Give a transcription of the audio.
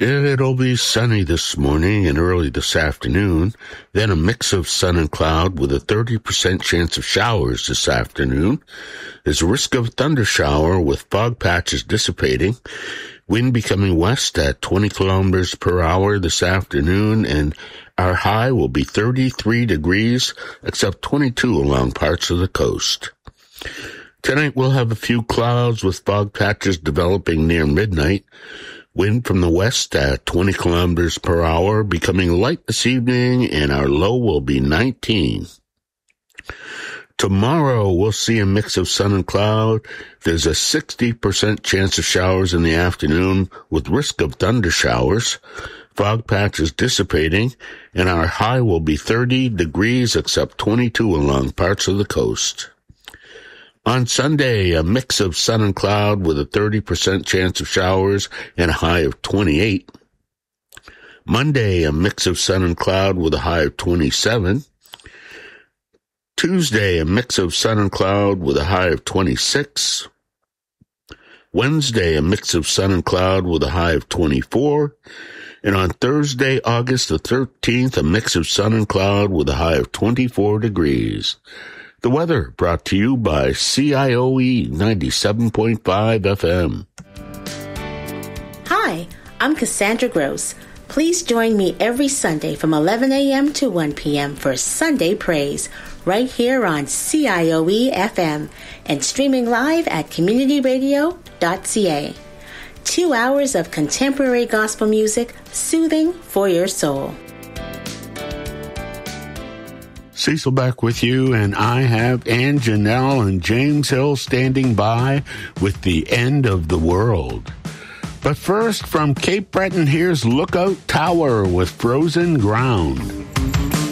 It'll be sunny this morning and early this afternoon, then a mix of sun and cloud with a 30% chance of showers this afternoon. There's a risk of a thunder shower with fog patches dissipating, wind becoming west at 20 kilometers per hour this afternoon, and our high will be 33 degrees, except 22 along parts of the coast. Tonight we'll have a few clouds with fog patches developing near midnight. Wind from the west at 20 kilometers per hour, becoming light this evening, and our low will be 19. Tomorrow, we'll see a mix of sun and cloud. There's a 60% chance of showers in the afternoon with risk of thunder showers. Fog patches dissipating, and our high will be 30 degrees, except 22 along parts of the coast. On Sunday, a mix of sun and cloud with a 30% chance of showers and a high of 28. Monday, a mix of sun and cloud with a high of 27. Tuesday, a mix of sun and cloud with a high of 26. Wednesday, a mix of sun and cloud with a high of 24. And on Thursday, August the 13th, a mix of sun and cloud with a high of 24 degrees. The weather brought to you by CIOE 97.5 FM. Hi, I'm Cassandra Gross. Please join me every Sunday from 11 a.m. to 1 p.m. for Sunday Praise, right here on CIOE FM and streaming live at communityradio.ca. 2 hours of contemporary gospel music, soothing for your soul. Cecil back with you, and I have Ann Janelle and James Hill standing by with The End of the World. But first, from Cape Breton, here's Lookout Tower with Frozen Ground.